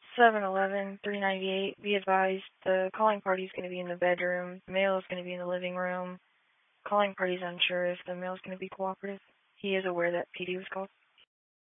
711-398. Be advised, the calling party is going to be in the bedroom. The male is going to be in the living room. Calling party is unsure if the male is going to be cooperative. He is aware that PD was called.